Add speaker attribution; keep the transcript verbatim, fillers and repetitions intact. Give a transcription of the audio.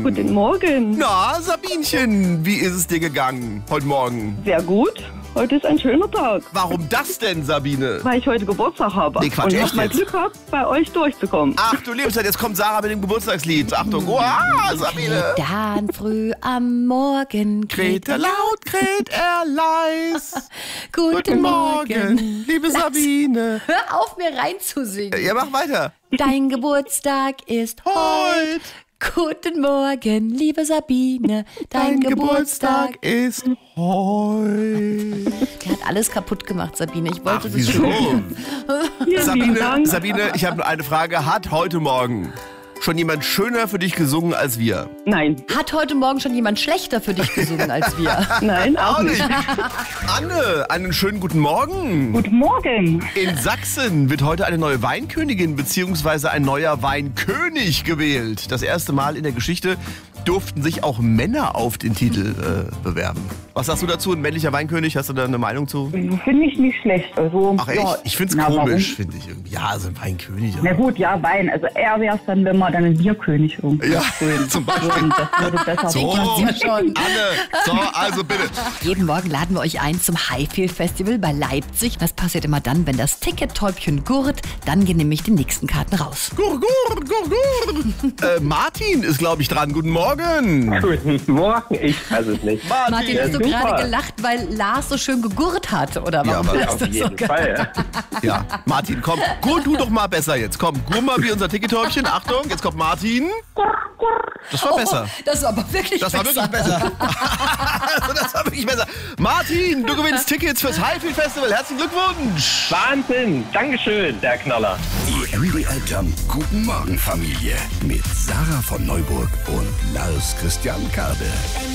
Speaker 1: Guten Morgen.
Speaker 2: Na, Sabinchen, wie ist es dir gegangen heute Morgen?
Speaker 1: Sehr gut. Heute ist ein schöner Tag,
Speaker 2: Warum das denn, Sabine?
Speaker 1: weil ich heute Geburtstag habe.
Speaker 2: Nee, Quatsch,
Speaker 1: und
Speaker 2: echt
Speaker 1: noch mal
Speaker 2: jetzt?
Speaker 1: Glück habe, bei euch durchzukommen.
Speaker 2: Ach du Lebenszeit, jetzt kommt Sarah mit dem Geburtstagslied. Achtung, wow, Sabine.
Speaker 3: Dann früh am Morgen
Speaker 2: Kräht er laut, kräht er leis.
Speaker 3: Guten,
Speaker 2: Guten Morgen,
Speaker 3: Morgen.
Speaker 2: liebe Sabine.
Speaker 3: Hör auf, mir reinzusingen.
Speaker 2: Ja, mach weiter.
Speaker 3: Dein Geburtstag ist heute. Guten Morgen, liebe Sabine. Dein, Geburtstag.
Speaker 2: ist heute.
Speaker 3: Der hat alles kaputt gemacht, Sabine. Ich wollte
Speaker 2: Ach,
Speaker 3: das
Speaker 2: wieso?
Speaker 3: schon.
Speaker 1: Vielen lieben
Speaker 2: Sabine,
Speaker 1: Dank.
Speaker 2: Sabine, ich habe nur eine Frage. Hat heute Morgen schon jemand schöner für dich gesungen als wir?
Speaker 1: Nein,
Speaker 3: Hat heute Morgen schon jemand schlechter für dich gesungen als wir?
Speaker 1: nein, auch,
Speaker 2: Auch
Speaker 1: nicht.
Speaker 2: nicht. Anne, einen schönen guten Morgen.
Speaker 1: Guten Morgen.
Speaker 2: In Sachsen wird heute eine neue Weinkönigin bzw. ein neuer Weinkönig gewählt. Das erste Mal in der Geschichte durften sich auch Männer auf den Titel äh, bewerben. Was sagst du dazu, ein männlicher Weinkönig? Hast du da eine Meinung zu?
Speaker 1: Finde ich nicht schlecht. Also,
Speaker 2: Ach echt?
Speaker 1: ja.
Speaker 2: Ich find's
Speaker 1: Na,
Speaker 2: komisch,
Speaker 1: warum?
Speaker 2: finde ich irgendwie. Ja, so ein Weinkönig.
Speaker 1: Na gut, ja, Wein. Also eher wäre es dann, wenn man dann ein Bierkönig irgendwie
Speaker 2: Ja,
Speaker 1: schön
Speaker 2: zum Beispiel.
Speaker 1: würden. Das würde besser
Speaker 2: So,
Speaker 1: passen.
Speaker 3: ja schon.
Speaker 2: Anne, so, also bitte.
Speaker 3: Jeden Morgen laden wir euch ein zum Highfield Festival bei Leipzig. Das passiert immer dann, wenn das Ticket-Täubchen gurrt. Dann gehen nämlich die nächsten Karten raus.
Speaker 2: Gur, gur, gur, gur. Äh, Martin ist, glaube ich, dran. Guten Morgen.
Speaker 4: Guten Morgen, ich weiß es nicht.
Speaker 3: Martin, hast du
Speaker 4: super.
Speaker 3: gerade gelacht, weil Lars so schön gegurrt hat? Oder
Speaker 2: Ja,
Speaker 3: warum
Speaker 2: aber
Speaker 3: hast
Speaker 4: Auf
Speaker 3: du so
Speaker 4: jeden
Speaker 3: gelacht?
Speaker 4: Fall.
Speaker 2: Ja, Martin, komm, gur du doch mal besser jetzt. Komm, gur mal wie unser Tickettäubchen. Achtung, jetzt kommt Martin. Das war besser.
Speaker 3: Das war aber wirklich
Speaker 2: Das war
Speaker 3: besser.
Speaker 2: wirklich besser. Also, das war wirklich besser. Martin, du gewinnst Tickets fürs Highfield Festival. Herzlichen Glückwunsch.
Speaker 4: Wahnsinn, Dankeschön, der Knaller.
Speaker 5: Die M D R Jump Guten Morgen Familie mit Sarah von Neuburg und Lars Christian Karde.